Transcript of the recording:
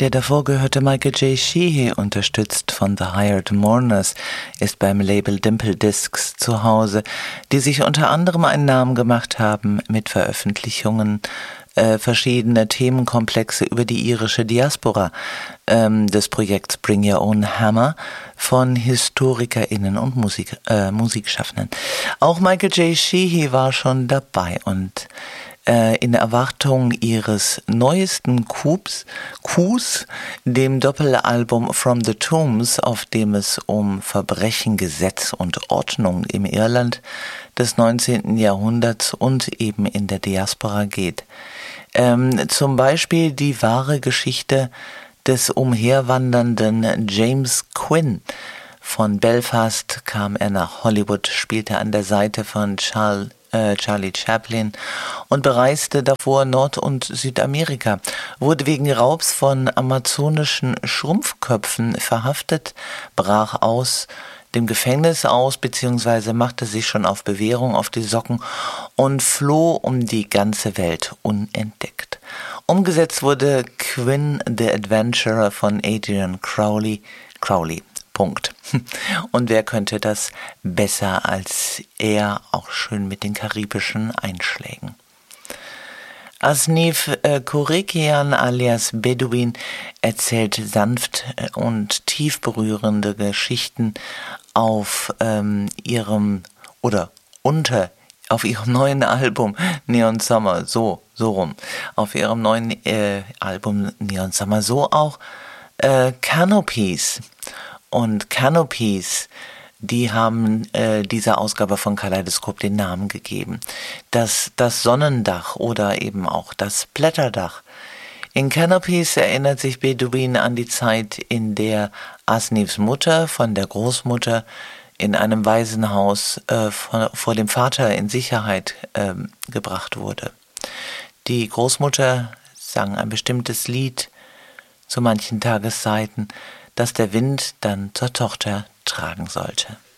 Der davor gehörte Michael J. Sheehy, unterstützt von The Hired Mourners, ist beim Label Dimple Discs zu Hause, die sich unter anderem einen Namen gemacht haben mit Veröffentlichungen verschiedener Themenkomplexe über die irische Diaspora, des Projekts Bring Your Own Hammer von HistorikerInnen und Musikschaffenden. Auch Michael J. Sheehy war schon dabei und in Erwartung ihres neuesten Coups, dem Doppelalbum From the Tombs, auf dem es um Verbrechen, Gesetz und Ordnung im Irland des 19. Jahrhunderts und eben in der Diaspora geht. Zum Beispiel die wahre Geschichte des umherwandernden James Quinn. Von Belfast kam er nach Hollywood, spielte an der Seite von Charlie Chaplin und bereiste davor Nord- und Südamerika, wurde wegen Raubs von amazonischen Schrumpfköpfen verhaftet, brach aus dem Gefängnis aus bzw. machte sich schon auf Bewährung auf die Socken und floh um die ganze Welt unentdeckt. Umgesetzt wurde Quinn the Adventurer von Adrian Crowley. Punkt. Und wer könnte das besser als er, auch schön mit den karibischen Einschlägen. Asnif Korekian alias Bedouin erzählt sanft und tief berührende Geschichten auf ihrem neuen Album Neon Summer, auf ihrem neuen Album Neon Summer, so auch Canopies. Und Canopies, die haben dieser Ausgabe von Kaleidoskop den Namen gegeben. Das Sonnendach oder eben auch das Blätterdach. In Canopies erinnert sich Bedouin an die Zeit, in der Asnifs Mutter von der Großmutter in einem Waisenhaus vor dem Vater in Sicherheit gebracht wurde. Die Großmutter sang ein bestimmtes Lied zu manchen Tageszeiten, das der Wind dann zur Tochter tragen sollte.